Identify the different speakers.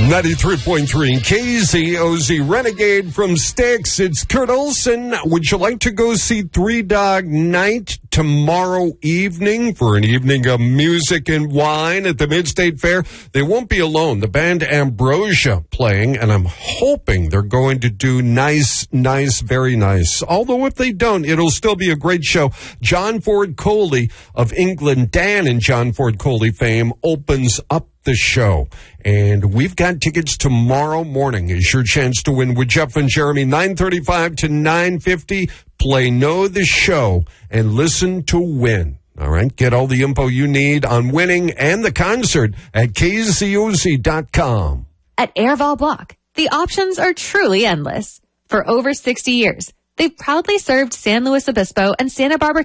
Speaker 1: 93.3 KZOZ Renegade from Styx. It's Kurt Olson. Would you like to go see Three Dog Night tomorrow evening for an evening of music and wine at the Mid-State Fair? They won't be alone. The band Ambrosia playing, and I'm hoping they're going to do nice, very nice. Although if they don't, it'll still be a great show. John Ford Coley of England, Dan and John Ford Coley fame, opens up the show. And we've got tickets tomorrow morning. It's your chance to win with Jeff and Jeremy, 9:35 to 9:50. Play Know the Show and listen to win. All right? Get all the info you need on winning and the concert at KZOZ.com.
Speaker 2: At Airval Block, the options are truly endless. For over 60 years, they've proudly served San Luis Obispo and Santa Barbara